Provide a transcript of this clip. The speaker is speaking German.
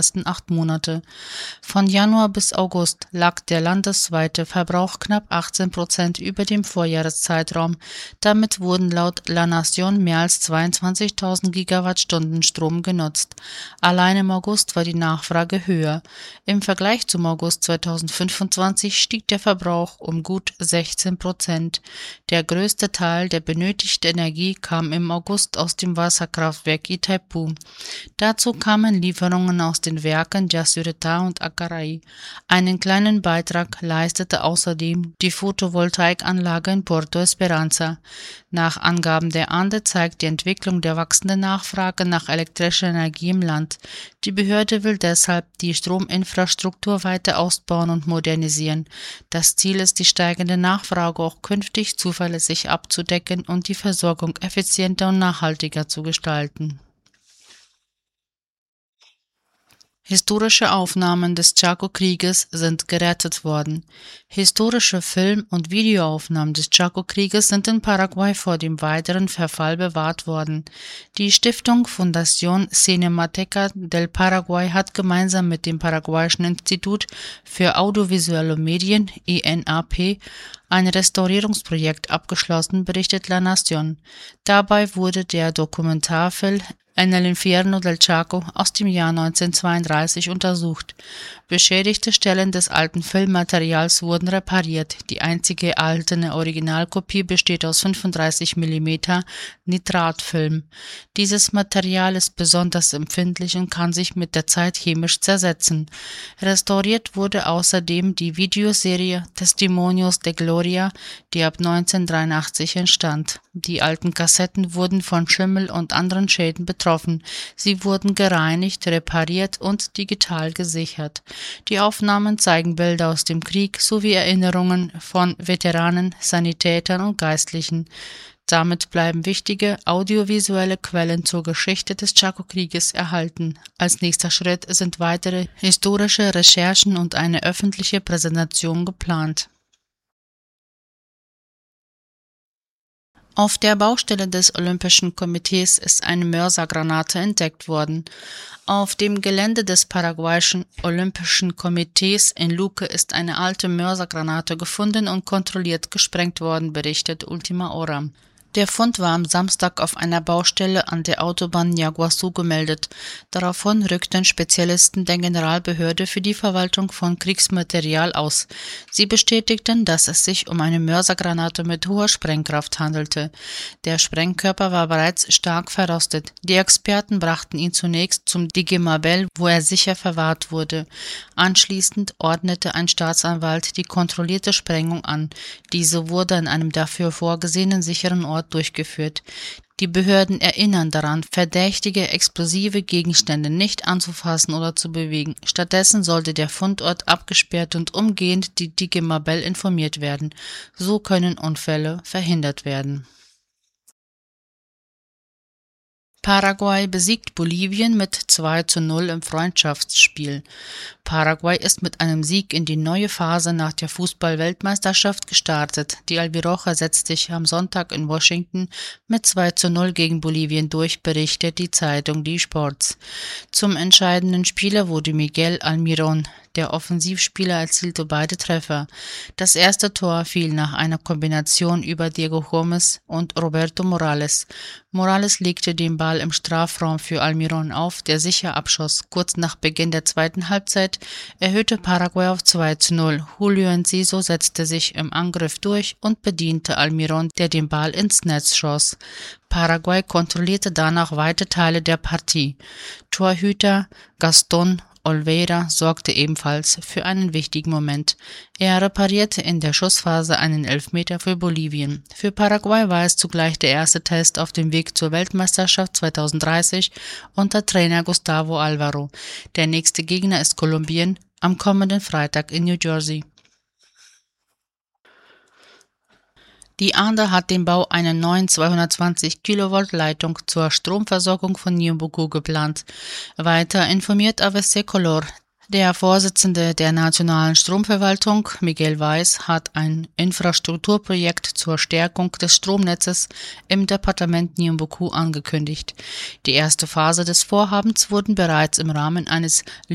ersten 8 Monate. Von Januar bis August lag der landesweite Verbrauch knapp 18% über dem Vorjahreszeitraum. Damit wurden laut La Nación mehr als 22.000 Gigawattstunden Strom genutzt. Allein im August war die Nachfrage höher. Im Vergleich zum August 2025 stieg der Verbrauch um gut 16%. Der größte Teil der benötigten Energie kam im August aus dem Wasserkraftwerk Itaipu. Dazu kamen Lieferungen aus den Werken Yacyretá und Acaray. Einen kleinen Beitrag leistete außerdem die Photovoltaikanlage in Puerto Esperanza. Nach Angaben der ANDE zeigt die Entwicklung der wachsenden Nachfrage nach elektrischer Energie im Land. Die Behörde will deshalb die Strominfrastruktur weiter ausbauen und modernisieren. Das Ziel ist, die steigende Nachfrage auch künftig zuverlässig abzudecken und die Versorgung effizienter und nachhaltiger zu gestalten. Historische Aufnahmen des Chaco-Krieges sind gerettet worden. Historische Film- und Videoaufnahmen des Chaco-Krieges sind in Paraguay vor dem weiteren Verfall bewahrt worden. Die Stiftung Fundación Cinemateca del Paraguay hat gemeinsam mit dem Paraguayischen Institut für Audiovisuelle Medien (INAP) ein Restaurierungsprojekt abgeschlossen, berichtet La Nación. Dabei wurde der Dokumentarfilm En el Infierno del Chaco aus dem Jahr 1932 untersucht. Beschädigte Stellen des alten Filmmaterials wurden repariert. Die einzige erhaltene Originalkopie besteht aus 35 mm Nitratfilm. Dieses Material ist besonders empfindlich und kann sich mit der Zeit chemisch zersetzen. Restauriert wurde außerdem die Videoserie Testimonios de Gloria, die ab 1983 entstand. Die alten Kassetten wurden von Schimmel und anderen Schäden betroffen. Sie wurden gereinigt, repariert und digital gesichert. Die Aufnahmen zeigen Bilder aus dem Krieg sowie Erinnerungen von Veteranen, Sanitätern und Geistlichen. Damit bleiben wichtige audiovisuelle Quellen zur Geschichte des Chaco-Krieges erhalten. Als nächster Schritt sind weitere historische Recherchen und eine öffentliche Präsentation geplant. Auf der Baustelle des Olympischen Komitees ist eine Mörsergranate entdeckt worden. Auf dem Gelände des paraguayischen Olympischen Komitees in Luque ist eine alte Mörsergranate gefunden und kontrolliert gesprengt worden, berichtet Ultima Hora. Der Fund war am Samstag auf einer Baustelle an der Autobahn Yaguazú gemeldet. Daraufhin rückten Spezialisten der Generalbehörde für die Verwaltung von Kriegsmaterial aus. Sie bestätigten, dass es sich um eine Mörsergranate mit hoher Sprengkraft handelte. Der Sprengkörper war bereits stark verrostet. Die Experten brachten ihn zunächst zum Digue-Mabel, wo er sicher verwahrt wurde. Anschließend ordnete ein Staatsanwalt die kontrollierte Sprengung an. Diese wurde an einem dafür vorgesehenen sicheren Ort durchgeführt. Die Behörden erinnern daran, verdächtige explosive Gegenstände nicht anzufassen oder zu bewegen. Stattdessen sollte der Fundort abgesperrt und umgehend die Digue-Mabel informiert werden. So können Unfälle verhindert werden. Paraguay besiegt Bolivien mit 2:0 im Freundschaftsspiel. Paraguay ist mit einem Sieg in die neue Phase nach der Fußball-Weltmeisterschaft gestartet. Die Albiroja setzt sich am Sonntag in Washington mit 2:0 gegen Bolivien durch, berichtet die Zeitung Die Sports. Zum entscheidenden Spieler wurde Miguel Almirón. Der Offensivspieler erzielte beide Treffer. Das erste Tor fiel nach einer Kombination über Diego Gómez und Roberto Morales. Morales legte den Ball im Strafraum für Almirón auf, der sicher abschoss. Kurz nach Beginn der zweiten Halbzeit erhöhte Paraguay auf 2:0. Julio Enciso setzte sich im Angriff durch und bediente Almirón, der den Ball ins Netz schoss. Paraguay kontrollierte danach weite Teile der Partie. Torhüter Gastón Olveira sorgte ebenfalls für einen wichtigen Moment. Er reparierte in der Schussphase einen Elfmeter für Bolivien. Für Paraguay war es zugleich der erste Test auf dem Weg zur Weltmeisterschaft 2030 unter Trainer Gustavo Alvaro. Der nächste Gegner ist Kolumbien am kommenden Freitag in New Jersey. Die ANDE hat den Bau einer neuen 220 Kilovolt Leitung zur Stromversorgung von Ñeembucú geplant. Weiter informiert AVC Color. Der Vorsitzende der Nationalen Stromverwaltung, Miguel Weiss, hat ein Infrastrukturprojekt zur Stärkung des Stromnetzes im Departement Ñeembucú angekündigt. Die erste Phase des Vorhabens wurde bereits im Rahmen eines